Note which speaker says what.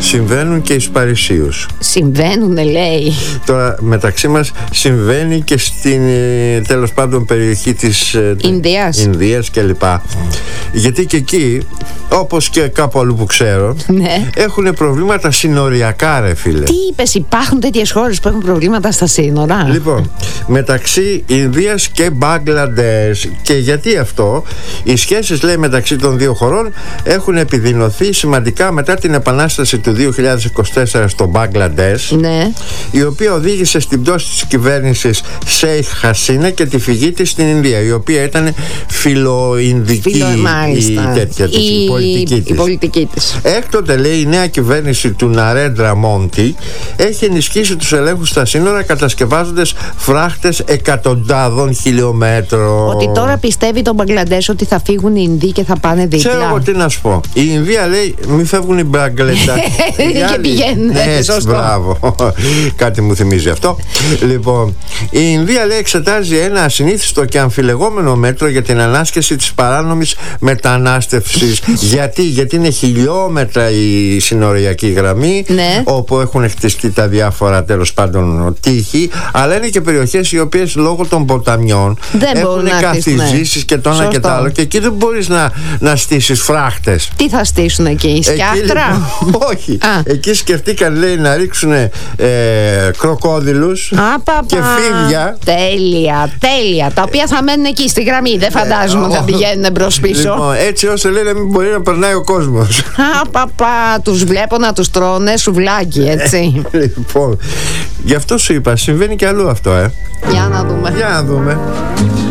Speaker 1: συμβαίνουν και εις Παρισίους.
Speaker 2: Συμβαίνουνε, λέει.
Speaker 1: Τώρα μεταξύ μας συμβαίνει και στην τέλος πάντων περιοχή της Ινδίας και λοιπά. Γιατί και εκεί, όπως και κάπου αλλού που ξέρω,
Speaker 2: ναι,
Speaker 1: έχουν προβλήματα συνοριακά, ρε φίλε.
Speaker 2: Τι είπες, υπάρχουν τέτοιες χώρες που έχουν προβλήματα στα σύνορα?
Speaker 1: Λοιπόν, μεταξύ Ινδίας και Μπαγκλαντές. Και γιατί αυτό? Οι σχέσεις, λέει, μεταξύ των δύο χωρών έχουν επιδεινωθεί σημαντικά μετά την επανάσταση του 2024 στο Μπαγκλαντές,
Speaker 2: ναι,
Speaker 1: η οποία οδήγησε στην πτώση της κυβέρνησης Σέιχ Χασίνα και τη φυγή της στην Ινδία, η οποία ήταν φιλοϊνδική η πολιτική της. Έκτοτε, λέει, η νέα κυβέρνηση του Ναρέντρα Μόντι έχει ενισχύσει τους ελέγχους στα σύνορα, κατασκευάζοντας φράχτες εκατοντάδων χιλιόμετρων.
Speaker 2: Ότι τώρα πιστεύει το Μπαγκλαντές ότι θα φύγουν οι Ινδοί και θα πάνε δίπλα.
Speaker 1: Ξέρω εγώ τι να σου πω. Η Ινδία, λέει, μην φεύγουν οι Μπαγκλαντές
Speaker 2: και πηγαίνουν.
Speaker 1: Έτσι, μπράβο. Κάτι μου θυμίζει αυτό. Λοιπόν, η Ινδία, λέει, εξετάζει ένα ασυνήθιστο και αμφιλεγόμενο μέτρο για την ανάσκεση της παράνομης μετανάστευσης. Γιατί είναι χιλιόμετρα η συνοριακή γραμμή, ναι, όπου έχουν χτιστεί τα διάφορα, τέλος πάντων, τείχη, αλλά είναι και περιοχές οι οποίες λόγω των ποταμιών έχουν καθιζήσεις και το ένα και το άλλο, και εκεί δεν μπορείς να στήσεις φράχτες.
Speaker 2: Τι θα στήσουν εκεί, σκιάχτρα?
Speaker 1: Όχι. Εκεί σκεφτήκαν, λέει, να ρίξουν κροκόδιλους και φίδια.
Speaker 2: Τέλεια. Τα οποία θα μένουν εκεί στη γραμμή. Δεν φαντάζομαι ότι θα πηγαίνουν μπρος πίσω.
Speaker 1: Λοιπόν, έτσι ώστε, λέει, να μην μπορεί να περνάει ο κόσμος.
Speaker 2: Τους βλέπω να τους τρώνε σουβλάκι, έτσι.
Speaker 1: Λοιπόν, γι' αυτό σου είπα, συμβαίνει και αλλού αυτό,
Speaker 2: Για να δούμε.
Speaker 1: Για να δούμε.